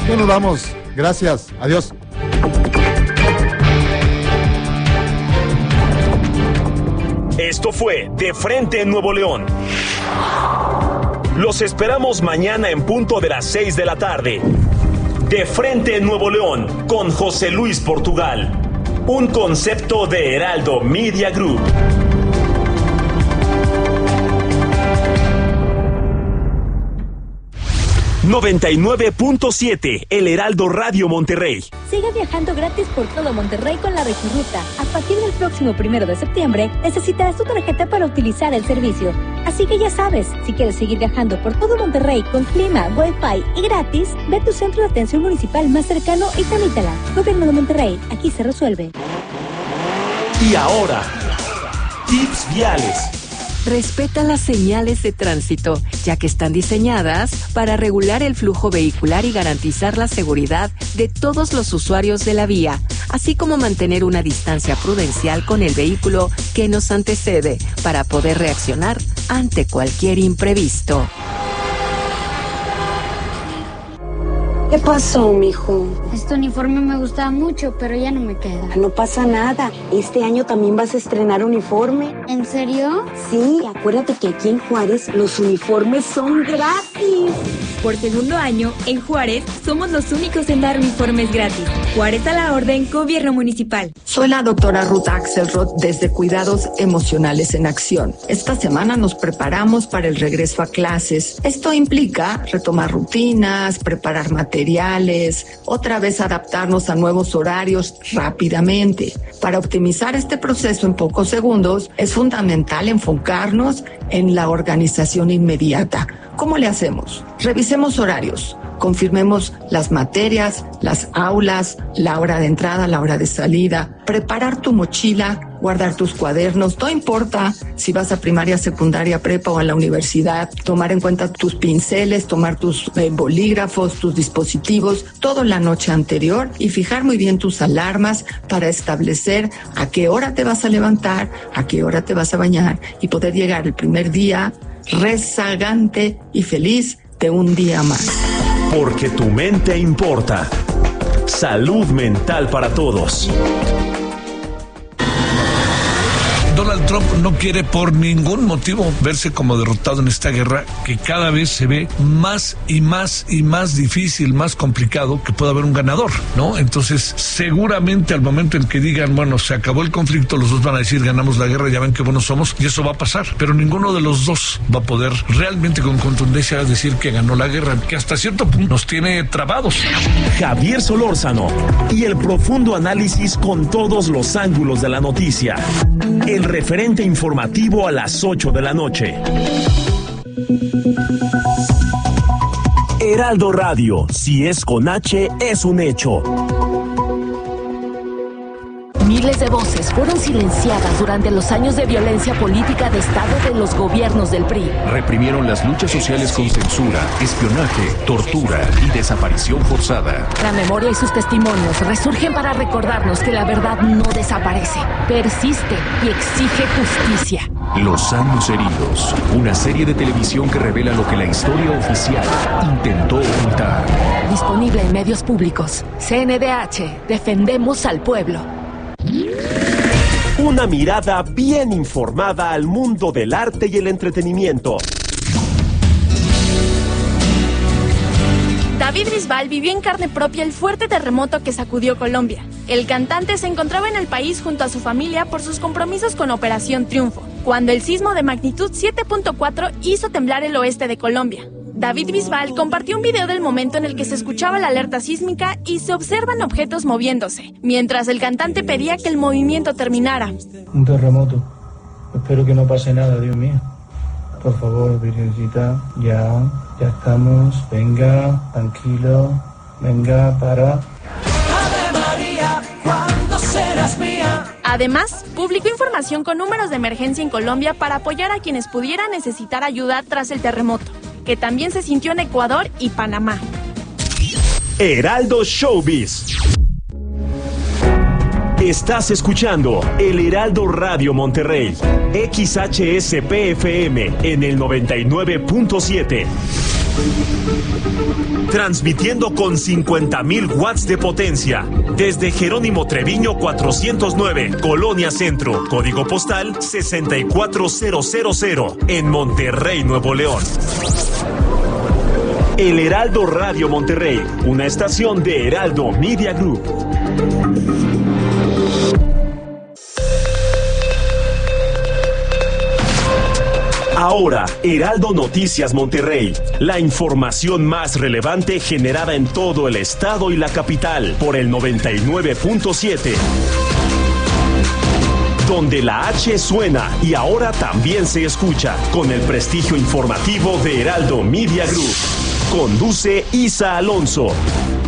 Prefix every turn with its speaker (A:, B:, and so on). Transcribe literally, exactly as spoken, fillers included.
A: Ya nos vamos. Gracias. Adiós.
B: Esto fue De Frente en Nuevo León. Los esperamos mañana en punto de las seis de la tarde. De Frente en Nuevo León con José Luis Portugal. Un concepto de Heraldo Media Group. noventa y nueve punto siete El Heraldo Radio Monterrey.
C: Sigue viajando gratis por todo Monterrey con la Regiruta. A partir del próximo primero de septiembre, necesitarás tu tarjeta para utilizar el servicio. Así que ya sabes, si quieres seguir viajando por todo Monterrey con clima, wifi y gratis, ve a tu centro de atención municipal más cercano y tramítala. Gobierno de Monterrey, aquí se resuelve.
B: Y ahora, tips viales.
D: Respeta las señales de tránsito, ya que están diseñadas para regular el flujo vehicular y garantizar la seguridad de todos los usuarios de la vía, así como mantener una distancia prudencial con el vehículo que nos antecede para poder reaccionar ante cualquier imprevisto.
E: ¿Qué pasó, mijo?
F: Este uniforme me gustaba mucho, pero ya no me queda.
E: No pasa nada. Este año también vas a estrenar uniforme.
F: ¿En serio?
E: Sí, acuérdate que aquí en Juárez los uniformes son gratis.
G: Por segundo año, en Juárez, somos los únicos en dar uniformes gratis. Juárez a la orden, Gobierno Municipal.
H: Soy la doctora Ruth Axelrod desde Cuidados Emocionales en Acción. Esta semana nos preparamos para el regreso a clases. Esto implica retomar rutinas, preparar materiales, otra vez adaptarnos a nuevos horarios rápidamente. Para optimizar este proceso en pocos segundos, es fundamental enfocarnos en la organización inmediata. ¿Cómo le hacemos? Revisemos horarios, confirmemos las materias, las aulas, la hora de entrada, la hora de salida, preparar tu mochila, guardar tus cuadernos, no importa si vas a primaria, secundaria, prepa o a la universidad, tomar en cuenta tus pinceles, tomar tus eh, bolígrafos, tus dispositivos, todo la noche anterior y fijar muy bien tus alarmas para establecer a qué hora te vas a levantar, a qué hora te vas a bañar y poder llegar el primer día rezagante y feliz de un día más.
B: Porque tu mente importa. Salud mental para todos.
I: Donald Trump no quiere por ningún motivo verse como derrotado en esta guerra que cada vez se ve más y más y más difícil, más complicado que pueda haber un ganador, ¿no? Entonces, seguramente al momento en que digan, bueno, se acabó el conflicto, los dos van a decir, ganamos la guerra, ya ven qué buenos somos, y eso va a pasar. Pero ninguno de los dos va a poder realmente con contundencia decir que ganó la guerra, que hasta cierto punto nos tiene trabados.
B: Javier Solórzano y el profundo análisis con todos los ángulos de la noticia. El referente informativo a las ocho de la noche. Heraldo Radio, si es con H, es un hecho.
J: Miles de voces fueron silenciadas durante los años de violencia política de Estado de los gobiernos del P R I.
K: Reprimieron las luchas sociales con censura, espionaje, tortura y desaparición forzada.
J: La memoria y sus testimonios resurgen para recordarnos que la verdad no desaparece, persiste y exige justicia.
K: Los años heridos, una serie de televisión que revela lo que la historia oficial intentó ocultar.
J: Disponible en medios públicos. C N D H, defendemos al pueblo.
B: Una mirada bien informada al mundo del arte y el entretenimiento.
L: David Bisbal vivió en carne propia el fuerte terremoto que sacudió Colombia. El cantante se encontraba en el país junto a su familia por sus compromisos con Operación Triunfo, cuando el sismo de magnitud siete punto cuatro hizo temblar el oeste de Colombia. David Bisbal compartió un video del momento en el que se escuchaba la alerta sísmica y se observan objetos moviéndose, mientras el cantante pedía que el movimiento terminara.
M: Un terremoto. Espero que no pase nada, Dios mío. Por favor, Virgencita, ya, ya estamos. Venga, tranquilo. Venga, para.
N: Ave María, ¿cuándo serás mía?
L: Además, publicó información con números de emergencia en Colombia para apoyar a quienes pudieran necesitar ayuda tras el terremoto, que también se sintió en Ecuador y Panamá.
B: Heraldo Showbiz. Estás escuchando el Heraldo Radio Monterrey, X H S P F M en el noventa y nueve punto siete. Transmitiendo con cincuenta mil watts de potencia. Desde Jerónimo Treviño cuatrocientos nueve, Colonia Centro. Código postal sesenta y cuatro mil en Monterrey, Nuevo León. El Heraldo Radio Monterrey, una estación de Heraldo Media Group. Ahora, Heraldo Noticias Monterrey, la información más relevante generada en todo el estado y la capital por el noventa y nueve punto siete. Donde la H suena y ahora también se escucha, con el prestigio informativo de Heraldo Media Group. Conduce Isa Alonso.